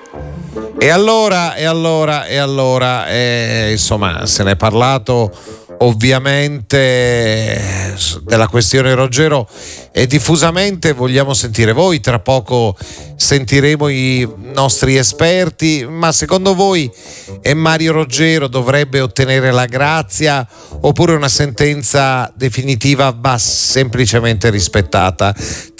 E allora, insomma, se ne è parlato ovviamente della questione Roggero e diffusamente vogliamo sentire voi. Tra poco sentiremo i nostri esperti, ma secondo voi Mario Roggero dovrebbe ottenere la grazia oppure una sentenza definitiva va semplicemente rispettata?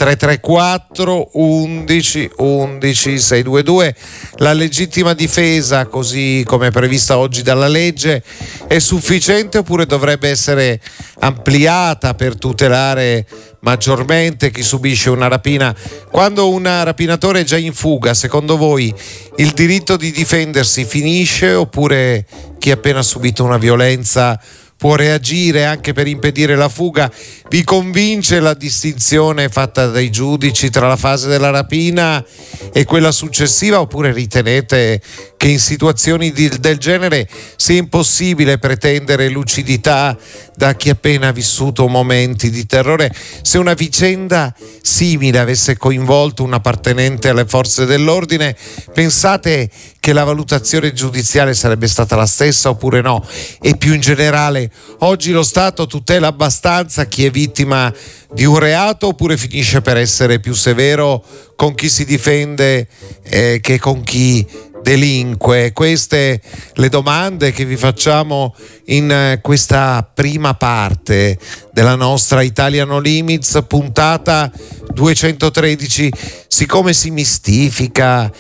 334 11 11 622. La legittima difesa, così come prevista oggi dalla legge, è sufficiente oppure dovrebbe essere ampliata per tutelare maggiormente chi subisce una rapina? Quando un rapinatore è già in fuga, secondo voi il diritto di difendersi finisce oppure chi ha appena subito una violenza può reagire anche per impedire la fuga? Vi convince la distinzione fatta dai giudici tra la fase della rapina e quella successiva, oppure ritenete che in situazioni del genere sia impossibile pretendere lucidità da chi ha appena vissuto momenti di terrore? Se una vicenda simile avesse coinvolto un appartenente alle forze dell'ordine, pensate che la valutazione giudiziale sarebbe stata la stessa oppure no? E più in generale, oggi lo Stato tutela abbastanza chi è vittima di un reato oppure finisce per essere più severo con chi si difende che con chi delinque? Queste le domande che vi facciamo in questa prima parte della nostra Italia No Limits, puntata 213. Siccome si mistifica,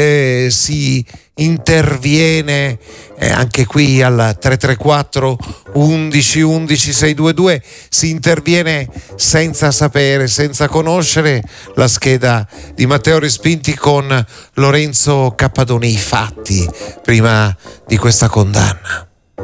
si interviene anche qui al 334 11 11 622, si interviene senza sapere, senza conoscere la scheda di Matteo Respinti con Lorenzo Cappadoni. I fatti prima di questa condanna.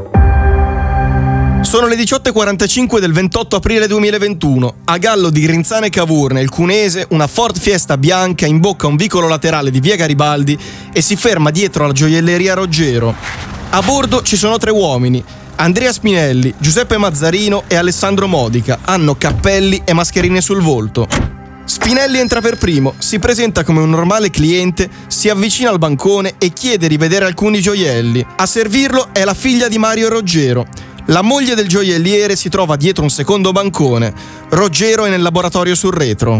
Sono le 18.45 del 28 aprile 2021. A Gallo di Grinzane Cavour, nel Cunese, una Ford Fiesta bianca imbocca un vicolo laterale di via Garibaldi e si ferma dietro alla gioielleria Roggero. A bordo ci sono 3 uomini: Andrea Spinelli, Giuseppe Mazzarino e Alessandro Modica. Hanno cappelli e mascherine sul volto. Spinelli entra per primo, si presenta come un normale cliente, si avvicina al bancone e chiede di vedere alcuni gioielli. A servirlo è la figlia di Mario Roggero. La moglie del gioielliere si trova dietro un secondo bancone. Roggero è nel laboratorio sul retro.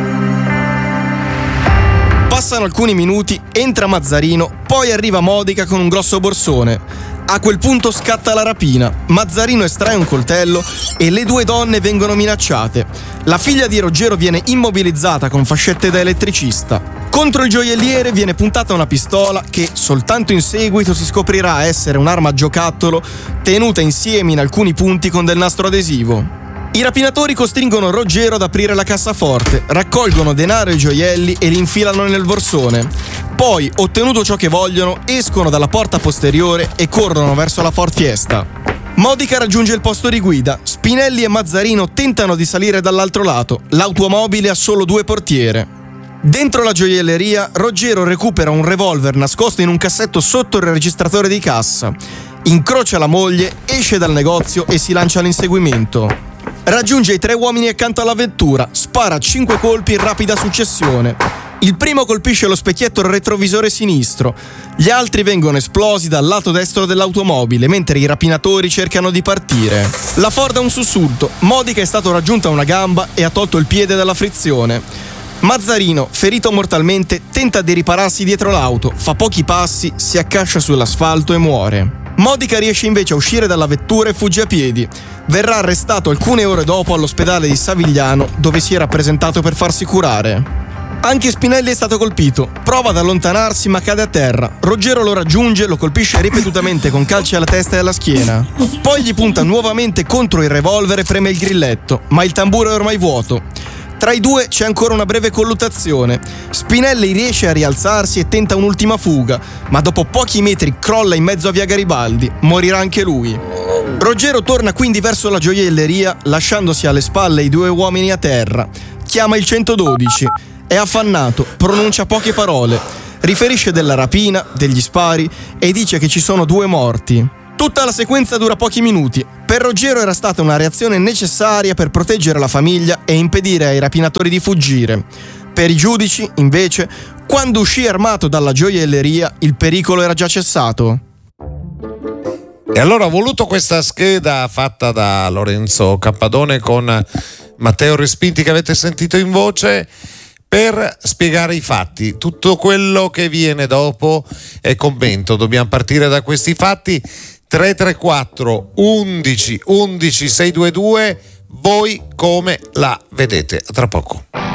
Passano alcuni minuti, entra Mazzarino, poi arriva Modica con un grosso borsone. A quel punto scatta la rapina. Mazzarino estrae un coltello e le 2 donne vengono minacciate. La figlia di Roggero viene immobilizzata con fascette da elettricista. Contro il gioielliere viene puntata una pistola che soltanto in seguito si scoprirà essere un'arma a giocattolo tenuta insieme in alcuni punti con del nastro adesivo. I rapinatori costringono Roggero ad aprire la cassaforte, raccolgono denaro e gioielli e li infilano nel borsone. Poi, ottenuto ciò che vogliono, escono dalla porta posteriore e corrono verso la Ford Fiesta. Modica raggiunge il posto di guida. Spinelli e Mazzarino tentano di salire dall'altro lato. L'automobile ha solo 2 portiere. Dentro la gioielleria, Roggero recupera un revolver nascosto in un cassetto sotto il registratore di cassa. Incrocia la moglie, esce dal negozio e si lancia all'inseguimento. Raggiunge i 3 uomini accanto alla vettura, spara 5 colpi in rapida successione. Il primo colpisce lo specchietto retrovisore sinistro, gli altri vengono esplosi dal lato destro dell'automobile mentre i rapinatori cercano di partire. La Ford ha un sussulto, Modica è stato raggiunto a una gamba e ha tolto il piede dalla frizione. Mazzarino, ferito mortalmente, tenta di ripararsi dietro l'auto, fa pochi passi, si accascia sull'asfalto e muore. Modica riesce invece a uscire dalla vettura e fugge a piedi. Verrà arrestato alcune ore dopo all'ospedale di Savigliano, dove si era presentato per farsi curare. Anche Spinelli è stato colpito, prova ad allontanarsi ma cade a terra. Roggero lo raggiunge, lo colpisce ripetutamente con calci alla testa e alla schiena. Poi gli punta nuovamente contro il revolver e preme il grilletto, ma il tamburo è ormai vuoto. Tra i 2 c'è ancora una breve colluttazione. Spinelli riesce a rialzarsi e tenta un'ultima fuga, ma dopo pochi metri crolla in mezzo a via Garibaldi. Morirà anche lui. Roggero torna quindi verso la gioielleria, lasciandosi alle spalle i 2 uomini a terra. Chiama il 112. È affannato, pronuncia poche parole, riferisce della rapina, degli spari e dice che ci sono 2 morti. Tutta la sequenza dura pochi minuti. Per Roggero era stata una reazione necessaria per proteggere la famiglia e impedire ai rapinatori di fuggire. Per i giudici, invece, Quando uscì armato dalla gioielleria, il pericolo era già cessato. E allora ho voluto questa scheda fatta da Lorenzo Cappadone con Matteo Respinti, che avete sentito in voce, per spiegare i fatti. Tutto quello che viene dopo è commento. Dobbiamo partire da questi fatti. 334 11 11 622. Voi come la vedete? A tra poco.